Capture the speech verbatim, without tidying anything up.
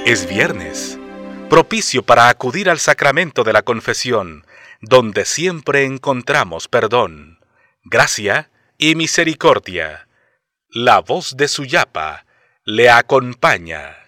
Es viernes, propicio para acudir al sacramento de la confesión, donde siempre encontramos perdón, gracia y misericordia. La voz de Suyapa le acompaña.